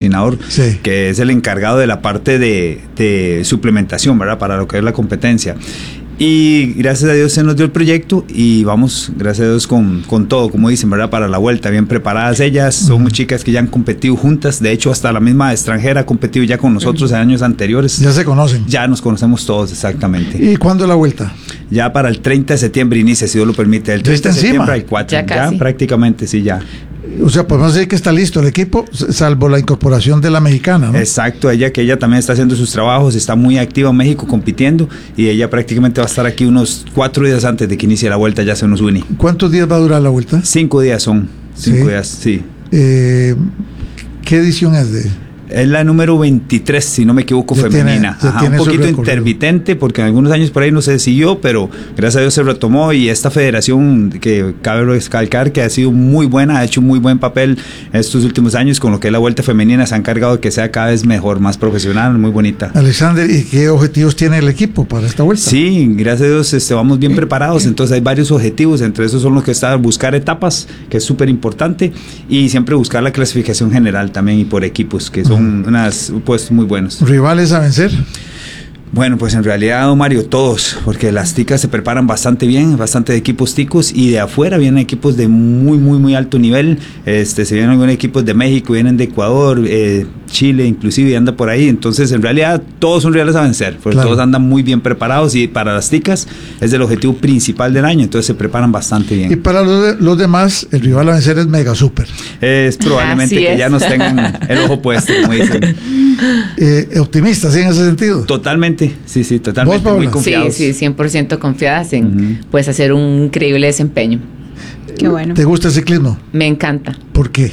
patrocinador, que es el encargado de la parte de suplementación, ¿verdad? Para lo que es la competencia. Y gracias a Dios se nos dio el proyecto y vamos, gracias a Dios, con todo, como dicen, ¿verdad? Para la vuelta, bien preparadas ellas. Son chicas que ya han competido juntas. De hecho, hasta la misma extranjera ha competido ya con nosotros en años anteriores. Ya se conocen. Ya nos conocemos todos, exactamente. ¿Y cuándo la vuelta? Ya para el 30 de septiembre inicia, si Dios lo permite. El 30 de septiembre hay 4. Ya prácticamente, sí, ya. O sea, podemos decir que está listo el equipo, salvo la incorporación de la mexicana, ¿no? Exacto, ella también está haciendo sus trabajos, está muy activa en México compitiendo, y ella prácticamente va a estar aquí unos 4 días antes de que inicie la vuelta, ya se nos une. ¿Cuántos días va a durar la vuelta? 5 días son, 5 días, sí. ¿Qué edición es de...? Es la número 23, si no me equivoco, femenina. Un poquito intermitente, porque en algunos años por ahí no se siguió, pero gracias a Dios se retomó, y esta federación, que cabe recalcar que ha sido muy buena, ha hecho un muy buen papel estos últimos años con lo que es la vuelta femenina, se ha encargado de que sea cada vez mejor, más profesional, muy bonita. Alexander, ¿y qué objetivos tiene el equipo para esta vuelta? Sí, gracias a Dios vamos bien preparados, entonces hay varios objetivos, entre esos son los que está buscar etapas, que es súper importante, y siempre buscar la clasificación general también, y por equipos, que son unas puestos muy buenos. ¿Rivales a vencer? Bueno, pues en realidad, don Mario, todos, porque las ticas se preparan bastante bien, bastante de equipos ticos, y de afuera vienen equipos de muy alto nivel. Se vienen algunos equipos de México, vienen de Ecuador, Chile inclusive, anda por ahí. Entonces, en realidad, todos son rivales a vencer, porque todos andan muy bien preparados, y para las ticas es el objetivo principal del año, entonces se preparan bastante bien. Y para los demás, el rival a vencer es Mega Super. Es probablemente que ya nos tengan el ojo puesto, como dicen. ¿Optimistas en ese sentido? Totalmente. Sí, totalmente. ¿Vos, muy confiados. Sí, 100% confiadas en pues hacer un increíble desempeño. Qué bueno. ¿Te gusta el ciclismo? Me encanta. ¿Por qué?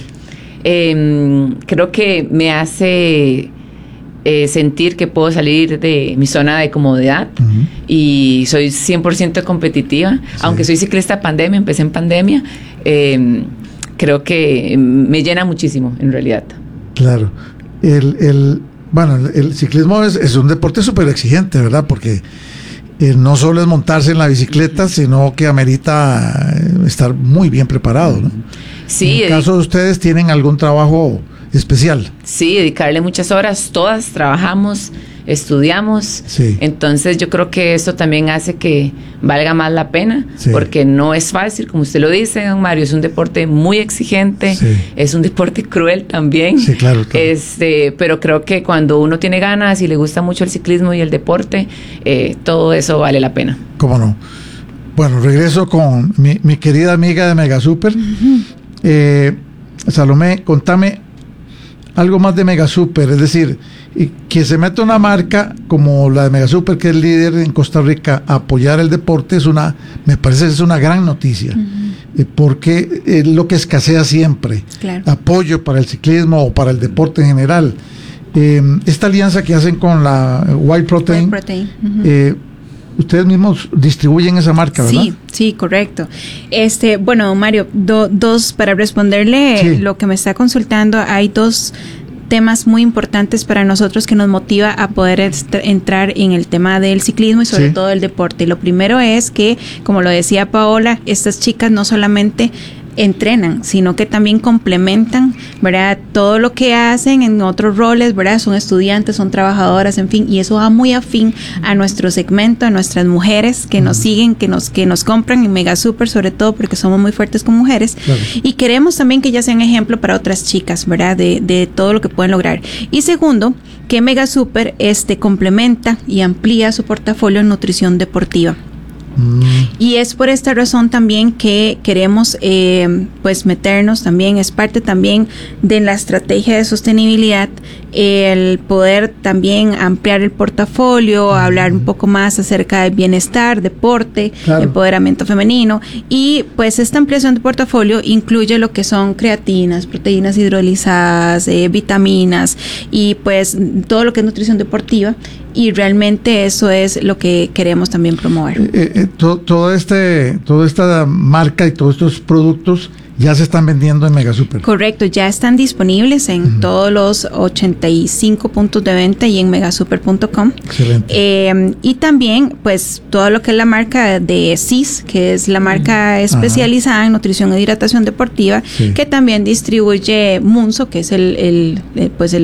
Creo que me hace sentir que puedo salir de mi zona de comodidad, y soy 100% competitiva, aunque soy ciclista pandemia, empecé en pandemia. Creo que me llena muchísimo, en realidad. Claro. Bueno, el ciclismo es un deporte súper exigente, ¿verdad? Porque no solo es montarse en la bicicleta, sino que amerita estar muy bien preparado, ¿no? Sí. En el caso de ustedes, ¿tienen algún trabajo especial? Sí, dedicarle muchas horas, todas trabajamos, estudiamos, entonces yo creo que esto también hace que valga más la pena, porque no es fácil, como usted lo dice, don Mario, es un deporte muy exigente, es un deporte cruel también, claro. Pero creo que cuando uno tiene ganas y le gusta mucho el ciclismo y el deporte, todo eso vale la pena. ¿Cómo no? Bueno, regreso con mi querida amiga de Mega Super. Salomé, contame algo más de Mega Super, es decir, que se meta una marca como la de Mega Super, que es líder en Costa Rica, a apoyar el deporte, me parece que es una gran noticia, porque es lo que escasea siempre, apoyo para el ciclismo o para el deporte en general. Esta alianza que hacen con la White Protein, ustedes mismos distribuyen esa marca, ¿verdad? Sí, correcto. Bueno, Mario, dos para responderle lo que me está consultando, hay dos temas muy importantes para nosotros que nos motiva a poder entrar en el tema del ciclismo y sobre todo el deporte. Lo primero es que, como lo decía Paola, estas chicas no solamente entrenan, sino que también complementan, ¿verdad? Todo lo que hacen en otros roles, ¿verdad? Son estudiantes, son trabajadoras, en fin, y eso va muy afín a nuestro segmento, a nuestras mujeres que nos siguen, que nos compran en Mega Super, sobre todo porque somos muy fuertes con mujeres, y queremos también que ellas sean ejemplo para otras chicas, ¿verdad? De todo lo que pueden lograr. Y segundo, que Mega Super complementa y amplía su portafolio en nutrición deportiva. Y es por esta razón también que queremos pues meternos también, es parte también de la estrategia de sostenibilidad, el poder también ampliar el portafolio, hablar un poco más acerca del bienestar, deporte, empoderamiento femenino, y pues esta ampliación de portafolio incluye lo que son creatinas, proteínas hidrolizadas, vitaminas y pues todo lo que es nutrición deportiva, y realmente eso es lo que queremos también promover. Toda esta marca y todos estos productos ya se están vendiendo en Mega Super. Correcto, ya están disponibles en todos los 85 puntos de venta y en megasuper.com. Excelente. Y también, pues, todo lo que es la marca de CIS, que es la marca especializada en nutrición e hidratación deportiva, que también distribuye Munzo, que es el